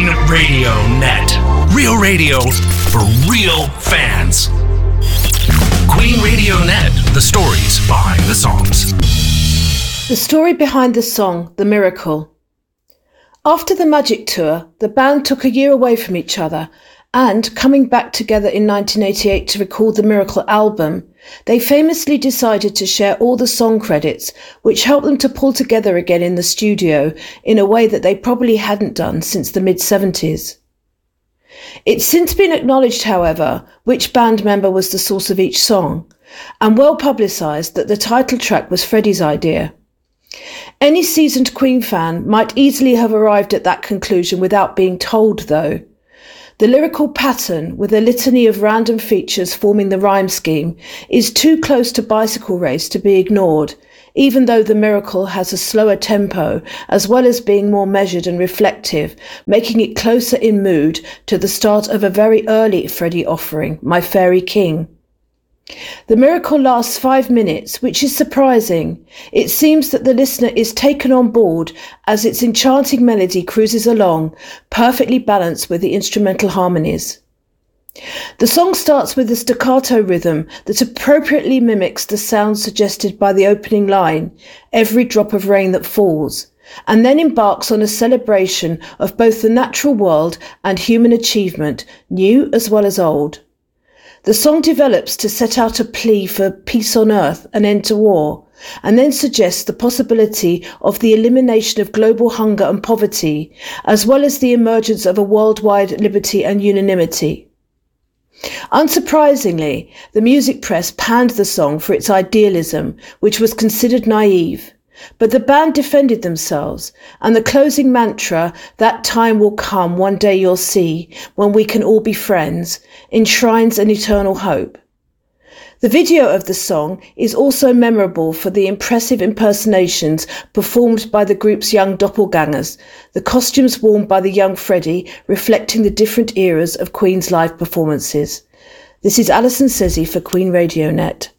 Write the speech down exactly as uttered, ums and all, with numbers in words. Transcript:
Queen Radio Net. Real radio for real fans. Queen Radio Net, the stories behind the songs. The story behind the song, The Miracle. After the Magic Tour, the band took a year away from each other and, coming back together in nineteen eighty-eight to record the Miracle album, they famously decided to share all the song credits, which helped them to pull together again in the studio in a way that they probably hadn't done since the mid-seventies. It's since been acknowledged, however, which band member was the source of each song, and well publicised that the title track was Freddie's idea. Any seasoned Queen fan might easily have arrived at that conclusion without being told, though. The lyrical pattern, with a litany of random features forming the rhyme scheme, is too close to Bicycle Race to be ignored, even though The Miracle has a slower tempo, as well as being more measured and reflective, making it closer in mood to the start of a very early Freddie offering, My Fairy King. The Miracle lasts five minutes, which is surprising. It seems that the listener is taken on board as its enchanting melody cruises along, perfectly balanced with the instrumental harmonies. The song starts with a staccato rhythm that appropriately mimics the sound suggested by the opening line, every drop of rain that falls, and then embarks on a celebration of both the natural world and human achievement, new as well as old. The song develops to set out a plea for peace on earth, an end to war, and then suggests the possibility of the elimination of global hunger and poverty, as well as the emergence of a worldwide liberty and unanimity. Unsurprisingly, the music press panned the song for its idealism, which was considered naive. But the band defended themselves, and the closing mantra, that time will come, one day you'll see, when we can all be friends, enshrines an eternal hope. The video of the song is also memorable for the impressive impersonations performed by the group's young doppelgangers, the costumes worn by the young Freddie reflecting the different eras of Queen's live performances. This is Alison Sezzi for Queen Radio Net.